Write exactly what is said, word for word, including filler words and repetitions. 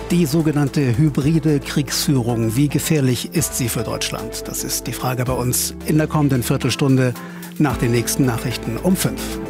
Die sogenannte hybride Kriegsführung, wie gefährlich ist sie für Deutschland? Das ist die Frage bei uns in der kommenden Viertelstunde nach den nächsten Nachrichten um fünf.